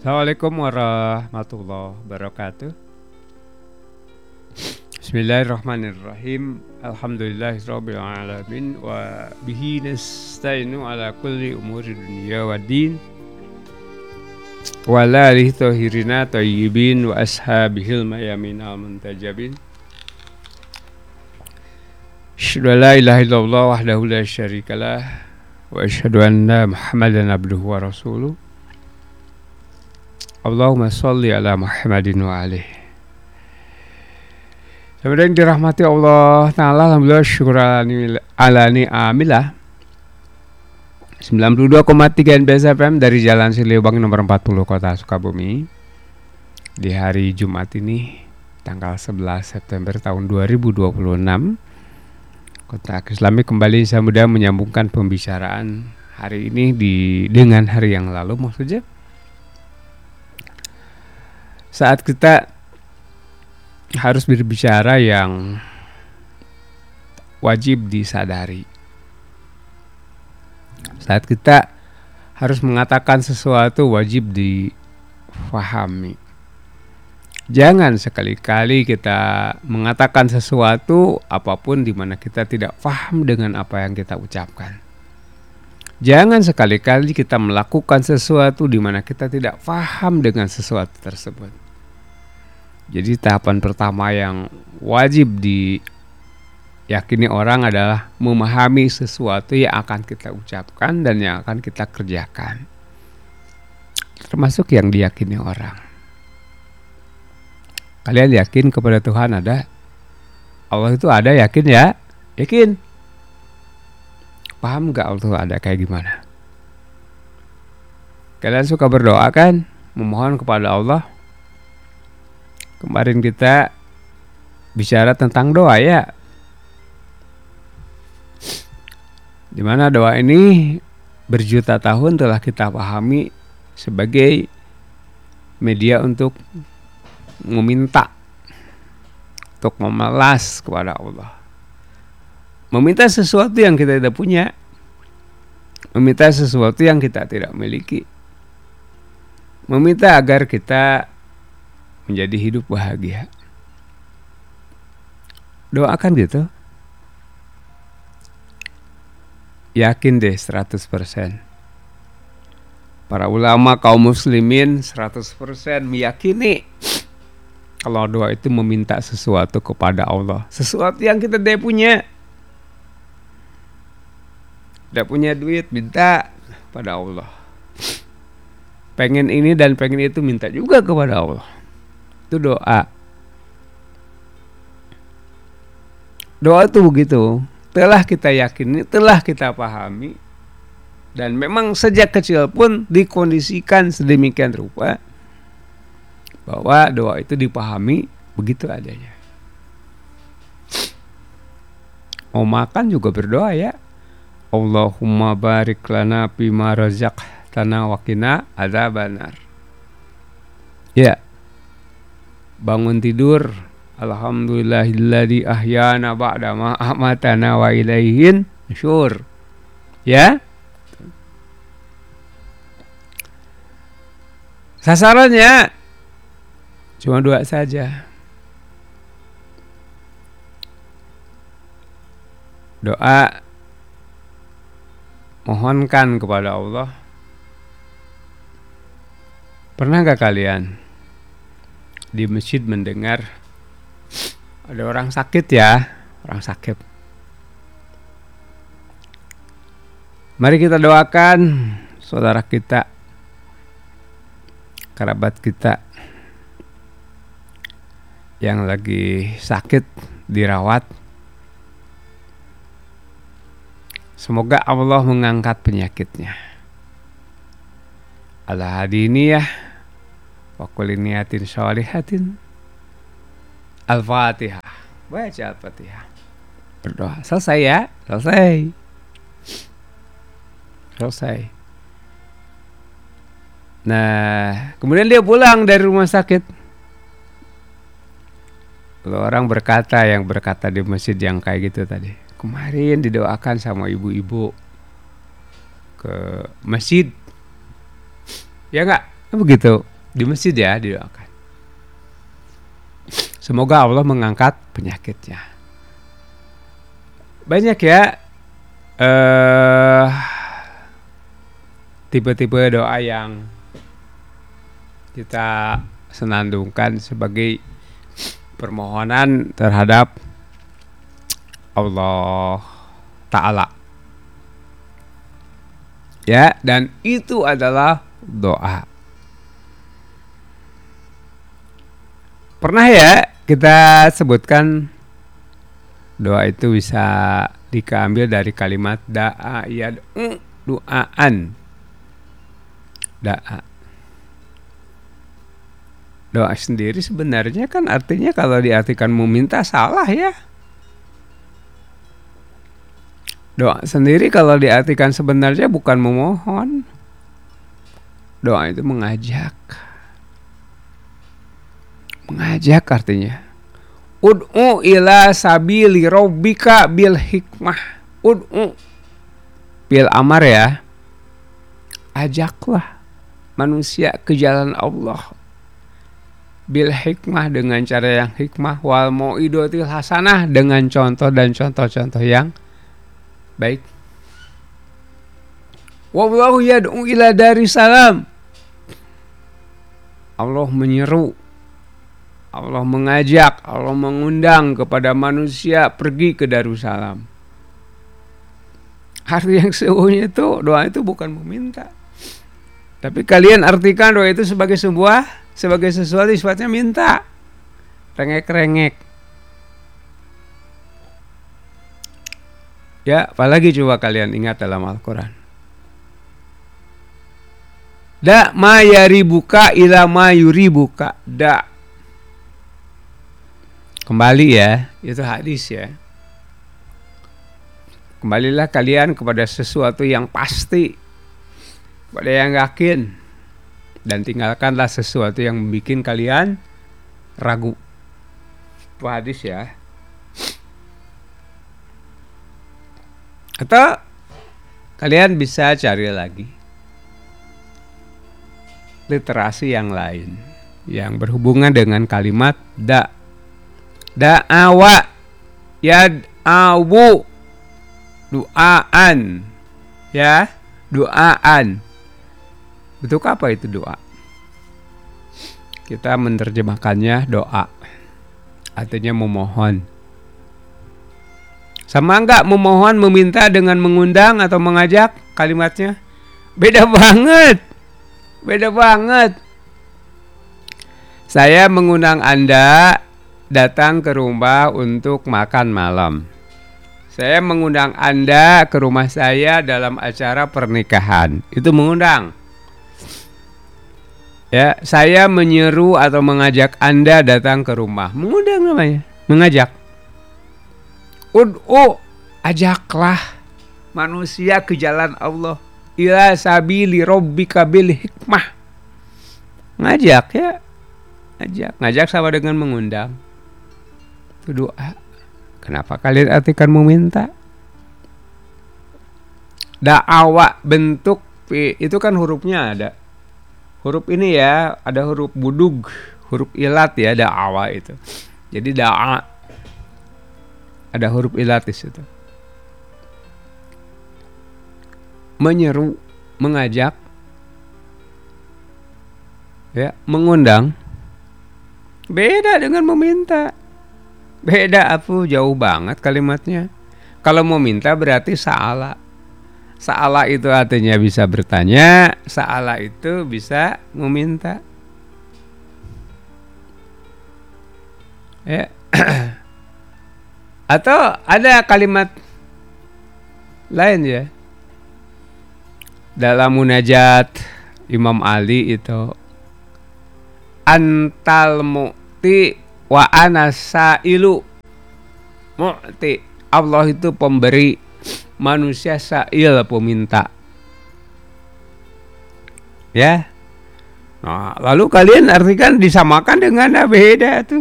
Assalamualaikum warahmatullahi wabarakatuh. Bismillahirrahmanirrahim. Alhamdulillahirabbil alamin wa bihi nasta'inu ala kulli umuri dunya waddin. Wa la alihi thahirina thayyibin wa ashabihil mayaminal muntajabin. Asyhadu an la ilaha illallah wahdahu la syarikalah wa asyhadu anna Muhammadan abduhu wa rasuluh. Allahumma sholli ala Muhammadin wa alihi. Semoga dirahmati Allah Ta'ala. Alhamdulillah syukurani ala ni'amillah. 92,3 NBS FM dari Jalan Siliubang nomor 40 Kota Sukabumi. Di hari Jumat ini tanggal 11 September tahun 2026, Kota Islami kembali saya mudah menyambungkan pembicaraan hari ini dengan hari yang lalu. Maksudnya saat kita harus berbicara yang wajib disadari, saat kita harus mengatakan sesuatu wajib difahami. Jangan sekali-kali kita mengatakan sesuatu apapun di mana kita tidak paham dengan apa yang kita ucapkan. Jangan sekali-kali kita melakukan sesuatu di mana kita tidak paham dengan sesuatu tersebut. Jadi tahapan pertama yang wajib diyakini orang adalah memahami sesuatu yang akan kita ucapkan dan yang akan kita kerjakan. Termasuk yang diyakini orang. Kalian yakin kepada Tuhan ada? Allah itu ada, yakin ya? Yakin? Paham gak Allah itu ada kayak gimana? Kalian suka berdoa kan? Memohon kepada Allah. Kemarin kita bicara tentang doa ya. Dimana doa ini berjuta tahun telah kita pahami sebagai media untuk meminta, untuk memelas kepada Allah. Meminta sesuatu yang kita tidak punya, meminta sesuatu yang kita tidak miliki, meminta agar kita menjadi hidup bahagia. Doakan gitu. Yakin deh 100%. Para ulama kaum muslimin 100% meyakini kalau doa itu meminta sesuatu kepada Allah. Sesuatu yang kita tidak punya. Tidak punya duit, minta pada Allah. Pengen ini dan pengen itu, minta juga kepada Allah. Itu doa. Doa itu begitu. Telah kita yakini, telah kita pahami. Dan memang sejak kecil pun dikondisikan sedemikian rupa bahwa doa itu dipahami begitu adanya. Mau makan juga berdoa ya. Allahumma barik lana fima razaqtana wa qina adzabannar. Ya. Bangun tidur, alhamdulillahilladzi ahyana ba'da ma amatana wa ilaihin nusyur. Ya. Sasarannya cuma doa saja. Doa mohonkan kepada Allah. Pernah gak kalian di masjid mendengar ada orang sakit ya, orang sakit. Mari kita doakan saudara kita, kerabat kita yang lagi sakit dirawat. Semoga Allah mengangkat penyakitnya. Al-hadiniyah wa kulli niyatin sholihatin. Al-Fatihah. Baca Al-Fatihah. Berdoa. Selesai ya? Selesai. Nah, kemudian dia pulang dari rumah sakit. Lalu orang yang berkata di masjid yang kayak gitu tadi, kemarin didoakan sama ibu-ibu ke masjid, ya nggak? Begitu. Di masjid ya didoakan. Semoga Allah mengangkat penyakitnya. Banyak ya tipe-tipe doa yang kita senandungkan sebagai permohonan terhadap Allah Ta'ala. Ya, dan itu adalah doa. Pernah ya kita sebutkan doa itu bisa diambil dari kalimat da'a yad'u, du'aan. Da'a. Doa sendiri sebenarnya kan artinya kalau diartikan meminta salah ya. Doa sendiri kalau diartikan sebenarnya bukan memohon. Doa itu mengajak. Mengajak artinya. Ud'u ila sabili rabbika bil hikmah. Ud'u bil amar ya. Ajaklah manusia ke jalan Allah. Bil hikmah dengan cara yang hikmah, wal mau'idotil hasanah dengan contoh dan contoh-contoh yang baik. Wallahu yad'u ila darissalam. Allah menyeru, Allah mengajak, Allah mengundang kepada manusia pergi ke Darussalam. Arti yang sesungguhnya itu doa itu bukan meminta. Tapi kalian artikan doa itu sebagai sesuatu sifatnya minta. Rengek-rengek. Ya, apalagi coba kalian ingat dalam Al-Quran. Da ma yaribuka ila ma yuribuka. Da. Kembali ya, itu hadis ya. Kembalilah kalian kepada sesuatu yang pasti, kepada yang yakin, dan tinggalkanlah sesuatu yang membuat kalian ragu. Itu hadis ya. Atau kalian bisa cari lagi literasi yang lain yang berhubungan dengan kalimat da. Da'awa yad'awu, duaan ya, duaan. Betul apa itu doa? Kita menerjemahkannya doa, artinya memohon. Sama enggak memohon, meminta dengan mengundang atau mengajak kalimatnya? Beda banget. Beda banget. Saya mengundang Anda datang ke rumah untuk makan malam. Saya mengundang Anda ke rumah saya dalam acara pernikahan. Itu mengundang. Ya, saya menyeru atau mengajak Anda datang ke rumah. Mengundang namanya, mengajak. Ud'u, ajaklah manusia ke jalan Allah. Ila sabili rabbika bil hikmah. Ngajak ya. Ngajak sama dengan mengundang. Itu doa. Kenapa kalian artikan meminta? Da'awa bentuk itu kan hurufnya ada. Huruf ini ya, ada huruf budug, huruf ilat ya, da'awa itu. Jadi da'a ada huruf ilat di situ. Menyeru, mengajak, ya, mengundang. Beda dengan meminta. Beda apa, jauh banget kalimatnya. Kalau meminta berarti sa'ala. Sa'ala itu artinya bisa bertanya, sa'ala itu bisa meminta. Ya. Atau ada kalimat lain ya. Dalam munajat Imam Ali itu, antal mu'ti wa ana sa'ilu. Mu'ti, Allah itu pemberi, manusia sa'il, peminta. Ya. Nah, lalu kalian artikan disamakan dengan beda tuh.